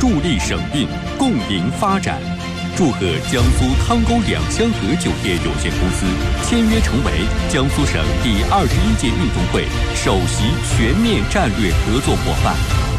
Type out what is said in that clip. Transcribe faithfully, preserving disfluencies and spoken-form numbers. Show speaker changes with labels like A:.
A: 助力省运，共赢发展。祝贺江苏汤沟两香河酒店有限公司签约成为江苏省第二十一届运动会首席全面战略合作伙伴。